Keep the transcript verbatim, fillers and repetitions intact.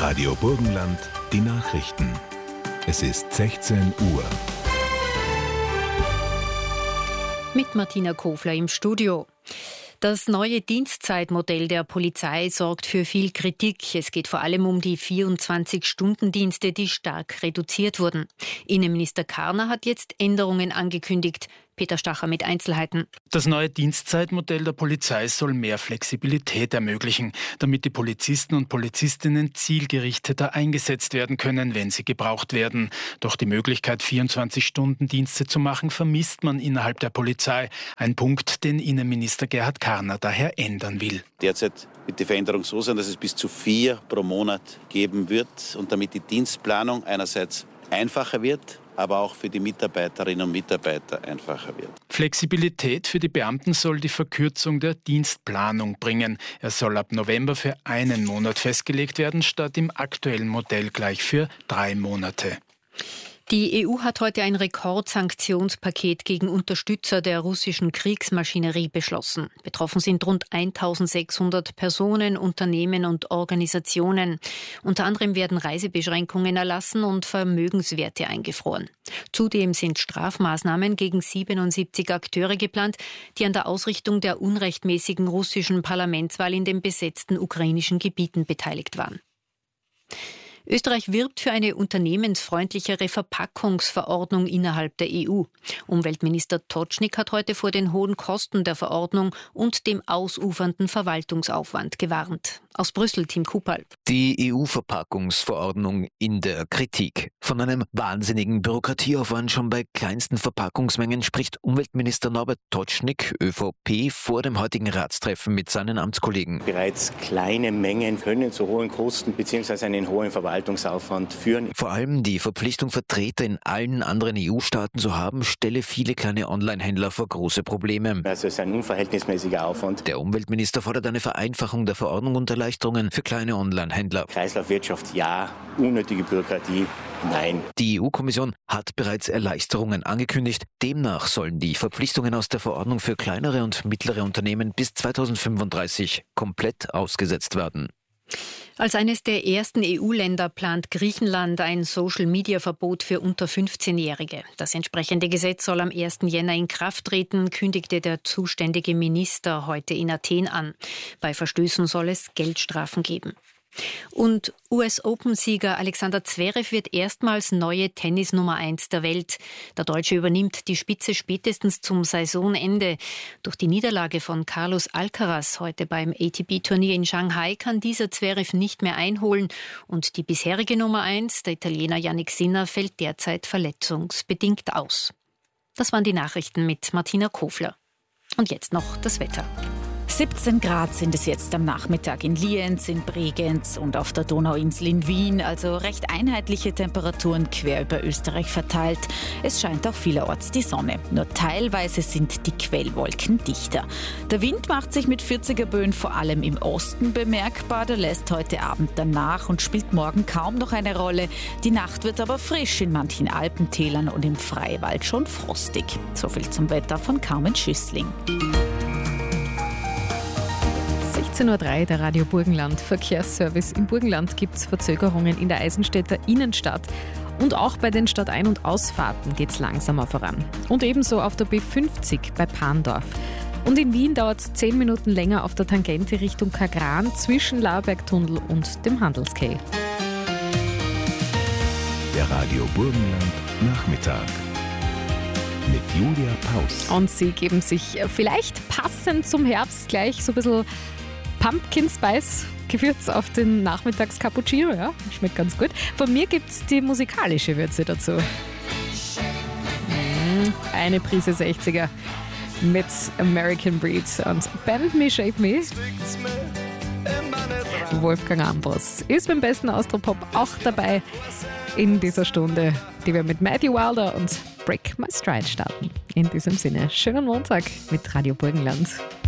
Radio Burgenland, die Nachrichten. Es ist sechzehn Uhr. Mit Martina Kofler im Studio. Das neue Dienstzeitmodell der Polizei sorgt für viel Kritik. Es geht vor allem um die vierundzwanzig-Stunden-Dienste, die stark reduziert wurden. Innenminister Karner hat jetzt Änderungen angekündigt. Peter Stacher mit Einzelheiten. Das neue Dienstzeitmodell der Polizei soll mehr Flexibilität ermöglichen, damit die Polizisten und Polizistinnen zielgerichteter eingesetzt werden können, wenn sie gebraucht werden. Doch die Möglichkeit, vierundzwanzig-Stunden-Dienste zu machen, vermisst man innerhalb der Polizei. Ein Punkt, den Innenminister Gerhard Karner daher ändern will. Derzeit wird die Veränderung so sein, dass es bis zu vier pro Monat geben wird und damit die Dienstplanung einerseits einfacher wird, aber auch für die Mitarbeiterinnen und Mitarbeiter einfacher wird. Flexibilität für die Beamten soll die Verkürzung der Dienstplanung bringen. Er soll ab November für einen Monat festgelegt werden, statt im aktuellen Modell gleich für drei Monate. Die E U hat heute ein Rekordsanktionspaket gegen Unterstützer der russischen Kriegsmaschinerie beschlossen. Betroffen sind rund eintausendsechshundert Personen, Unternehmen und Organisationen. Unter anderem werden Reisebeschränkungen erlassen und Vermögenswerte eingefroren. Zudem sind Strafmaßnahmen gegen siebenundsiebzig Akteure geplant, die an der Ausrichtung der unrechtmäßigen russischen Parlamentswahl in den besetzten ukrainischen Gebieten beteiligt waren. Österreich wirbt für eine unternehmensfreundlichere Verpackungsverordnung innerhalb der E U. Umweltminister Tocznik hat heute vor den hohen Kosten der Verordnung und dem ausufernden Verwaltungsaufwand gewarnt. Aus Brüssel, Tim Kupal. Die E U-Verpackungsverordnung in der Kritik. Von einem wahnsinnigen Bürokratieaufwand schon bei kleinsten Verpackungsmengen spricht Umweltminister Norbert Tocznik, ÖVP, vor dem heutigen Ratstreffen mit seinen Amtskollegen. Bereits kleine Mengen können zu hohen Kosten bzw. einen hohen Verwaltungsaufwand führen. Vor allem die Verpflichtung, Vertreter in allen anderen E U-Staaten zu haben, stelle viele kleine Online-Händler vor große Probleme. Also es ist ein unverhältnismäßiger Aufwand. Der Umweltminister fordert eine Vereinfachung der Verordnung und Erleichterungen für kleine Online-Händler. Kreislaufwirtschaft ja, unnötige Bürokratie nein. Die E U-Kommission hat bereits Erleichterungen angekündigt. Demnach sollen die Verpflichtungen aus der Verordnung für kleinere und mittlere Unternehmen bis zweitausendfünfunddreißig komplett ausgesetzt werden. Als eines der ersten E U-Länder plant Griechenland ein Social-Media-Verbot für unter fünfzehnjährige. Das entsprechende Gesetz soll am ersten Jänner in Kraft treten, kündigte der zuständige Minister heute in Athen an. Bei Verstößen soll es Geldstrafen geben. Und U S-Open-Sieger Alexander Zverev wird erstmals neue Tennis-Nummer eins der Welt. Der Deutsche übernimmt die Spitze spätestens zum Saisonende. Durch die Niederlage von Carlos Alcaraz heute beim A T P-Turnier in Shanghai kann dieser Zverev nicht mehr einholen. Und die bisherige Nummer eins, der Italiener Jannik Sinner, fällt derzeit verletzungsbedingt aus. Das waren die Nachrichten mit Martina Kofler. Und jetzt noch das Wetter. siebzehn Grad sind es jetzt am Nachmittag in Lienz, in Bregenz und auf der Donauinsel in Wien. Also recht einheitliche Temperaturen quer über Österreich verteilt. Es scheint auch vielerorts die Sonne. Nur teilweise sind die Quellwolken dichter. Der Wind macht sich mit vierziger Böen vor allem im Osten bemerkbar. Der lässt heute Abend danach und spielt morgen kaum noch eine Rolle. Die Nacht wird aber frisch, in manchen Alpentälern und im Freiwald schon frostig. So viel zum Wetter von Carmen Schüssling. sechzehn Uhr drei, der Radio Burgenland Verkehrsservice. Im Burgenland gibt es Verzögerungen in der Eisenstädter Innenstadt. Und auch bei den Stadtein- und Ausfahrten geht es langsamer voran. Und ebenso auf der B fünfzig bei Pandorf. Und in Wien dauert es zehn Minuten länger auf der Tangente Richtung Kagran zwischen Labergtunnel und dem Handelskay. Der Radio Burgenland Nachmittag mit Julia Paus. Und sie geben sich vielleicht passend zum Herbst gleich so ein bisschen Pumpkin Spice Gewürz auf den Nachmittags-Cappuccino, ja, schmeckt ganz gut. Von mir gibt es die musikalische Würze dazu. Eine Prise sechziger mit American Breed und Bend Me, Shape Me. Wolfgang Ambros ist beim besten Austropop auch dabei in dieser Stunde, die wir mit Matthew Wilder und Break My Stride starten. In diesem Sinne, schönen Montag mit Radio Burgenland.